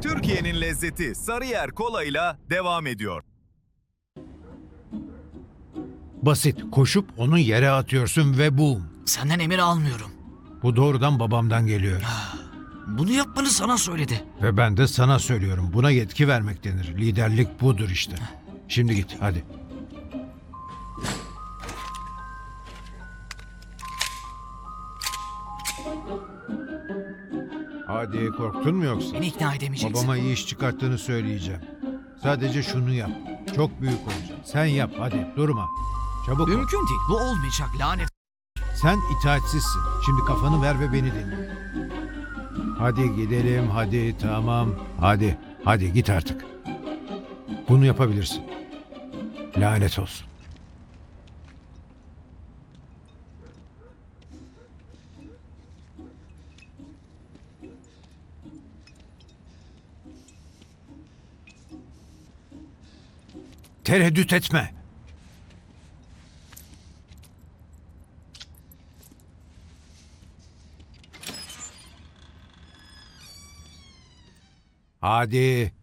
Türkiye'nin lezzeti Sarıyer Kola'yla devam ediyor. Basit. Koşup onu yere atıyorsun ve boom. Senden emir almıyorum. Bu doğrudan babamdan geliyor. Bunu yapmanı sana söyledi. Ve ben de sana söylüyorum. Buna yetki vermek denir. Liderlik budur işte. Şimdi git hadi. Hadi korktun mu yoksa? Beni ikna edemeyeceksin. Babama iyi iş çıkarttığını söyleyeceğim. Sadece şunu yap. Çok büyük olacak. Sen yap hadi durma. Çabuk ol. Mümkün değil. Bu olmayacak lanet. Sen itaatsizsin. Şimdi kafanı ver ve beni dinle. Hadi gidelim hadi tamam. Hadi git artık. Bunu yapabilirsin. Lanet olsun. Tereddüt etme. Hadi.